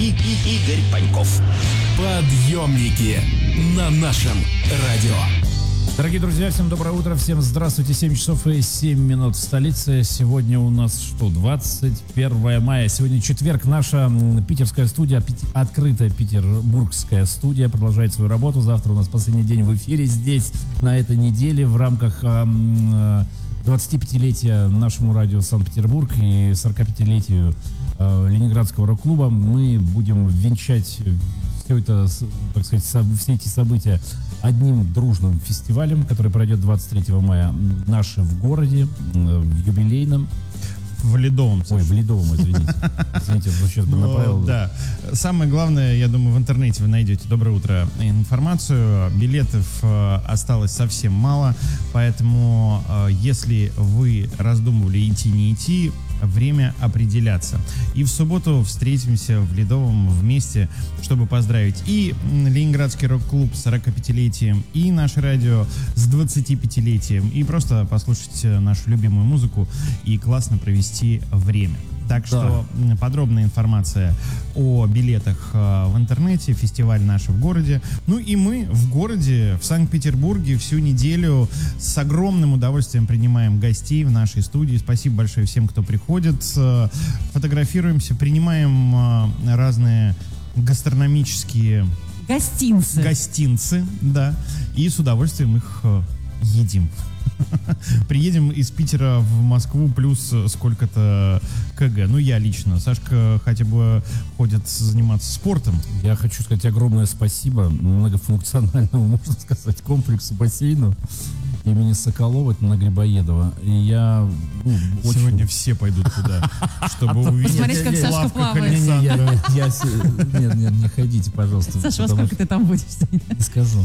Игорь Паньков. Подъемники на нашем радио. Дорогие друзья, всем доброе утро, всем здравствуйте. 7 часов и 7 минут в столице. Сегодня у нас 21 мая. Сегодня четверг. Наша питерская студия, открытая петербургская студия продолжает свою работу. Завтра у нас последний день в эфире здесь, на этой неделе, в рамках 25-летия нашему радио Санкт-Петербург и 45-летию Ленинградского рок-клуба. Мы будем венчать все это, так сказать, все эти события одним дружным фестивалем, который пройдет 23 мая наше в городе, в юбилейном. В Ледовом. Ой, в Ледовом, извините. Извините, сейчас бы направил. Да. Самое главное, я думаю, в интернете вы найдете «Доброе утро» информацию. Билетов осталось совсем мало, поэтому если вы раздумывали идти, не идти, время определяться. И в субботу встретимся в Ледовом вместе, чтобы поздравить и Ленинградский рок-клуб с 45-летием, и наше радио с 25-летием, и просто послушать нашу любимую музыку и классно провести время. Так что подробная информация о билетах в интернете, фестиваль наш в городе. Ну и мы в городе, в Санкт-Петербурге, всю неделю с огромным удовольствием принимаем гостей в нашей студии. Спасибо большое всем, кто приходит. Фотографируемся, принимаем разные гастрономические гостинцы, да, и с удовольствием их едим. Приедем из Питера в Москву плюс сколько-то кг. Ну, я лично. Сашка хотя бы ходит заниматься спортом. Я хочу сказать огромное спасибо многофункциональному, можно сказать, комплексу бассейну имени Соколова на Грибоедова. И я сегодня все пойдут туда, чтобы увидеть. Посмотреть, как Сашка плавает. Нет, не ходите, пожалуйста. Саша, во сколько ты там будешь? Не скажу.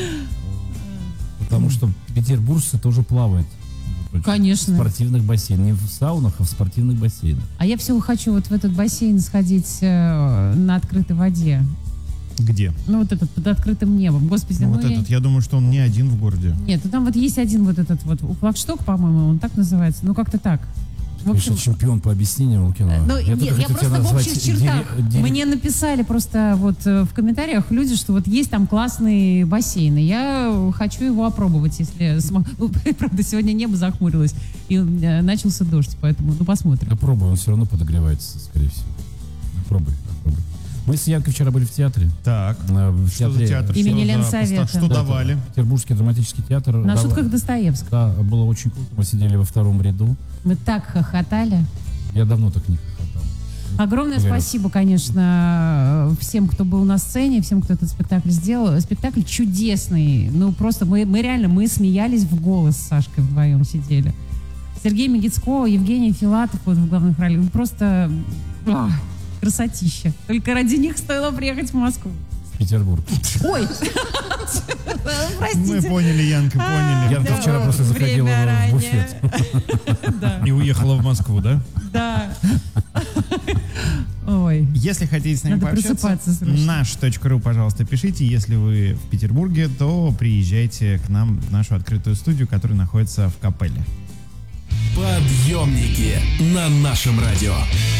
Потому что петербуржцы тоже плавают. Конечно. В спортивных бассейнах. Не в саунах, а в спортивных бассейнах. А я всего хочу вот в этот бассейн сходить на открытой воде. Где? Ну, вот этот, под открытым небом. Господи, вот этот, я думаю, что он не один в городе. Нет, ну там вот есть один вот этот вот, флагшток, по-моему, он так называется. Ну, как-то так. В общем, чемпион по объяснениям Лукина. Ну, я просто в общих чертах. Мне написали просто вот в комментариях люди, что вот есть там классные бассейны. Я хочу его опробовать, если смогу. Ну, правда, сегодня небо захмурилось и начался дождь, поэтому, посмотрим. Попробуй, он все равно подогревается, скорее всего. Попробуй. Мы с Янкой вчера были в театре. Так, что за театр? Имени Ленсовета. Что давали? Петербургский драматический театр. На шутках Достоевского. Да, было очень круто. Мы сидели во втором ряду. Мы так хохотали. Я давно так не хохотал. Огромное спасибо, конечно, всем, кто был на сцене, всем, кто этот спектакль сделал. Спектакль чудесный. Ну, просто мы реально смеялись в голос с Сашкой вдвоем сидели. Сергей Мегицко, Евгений Филатов вот в главных ролях. Просто красотища. Только ради них стоило приехать в Москву. В Петербург. Ой! Простите. Мы поняли, Янка, поняли. Янка вчера просто заходила в буфет. И уехала в Москву, да? Да. Ой. Если хотите с нами пообщаться, наш.ру, пожалуйста, пишите. Если вы в Петербурге, то приезжайте к нам в нашу открытую студию, которая находится в Капелле. Подъемники на нашем радио.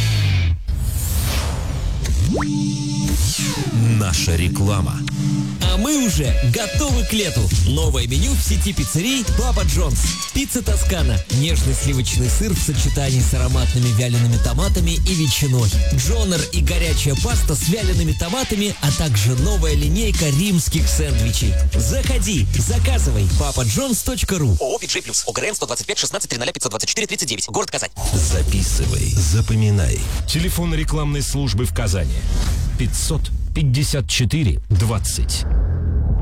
Наша реклама. А мы уже готовы к лету. Новое меню в сети пиццерий Папа Джонс. Пицца Тоскана. Нежный сливочный сыр в сочетании с ароматными вялеными томатами и ветчиной. Джонер и горячая паста с вялеными томатами, а также новая линейка римских сэндвичей. Заходи, заказывай. papajohns.ru. ООО «Виджей Плюс». ОГРН 125 16 00 524 39. Город Казань. Записывай, запоминай. Телефон рекламной службы в Казани. 554 20.